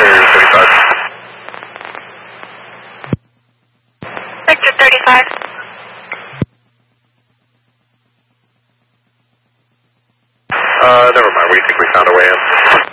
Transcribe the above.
35. Victor 35. Never mind. We think we found a way in.